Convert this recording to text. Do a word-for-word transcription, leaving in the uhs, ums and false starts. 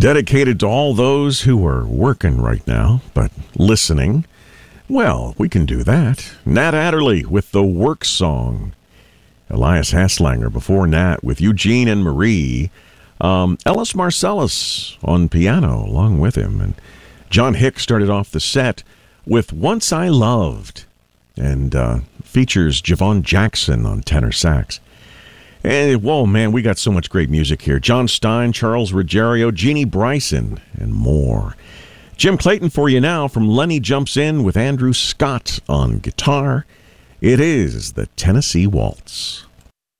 Dedicated to all those who are working right now, but listening. Well, we can do that. Nat Adderley with the Work Song. Elias Haslanger before Nat with Eugene and Marie. Um, Ellis Marcellus on piano along with him. And John Hicks started off the set with Once I Loved. And uh, features Javon Jackson on tenor sax. And, whoa, man, we got so much great music here. John Stein, Charles Ruggiero, Jeannie Bryson, and more. Jim Clayton for you now from Lenny Jumps In with Andrew Scott on guitar. It is the Tennessee Waltz.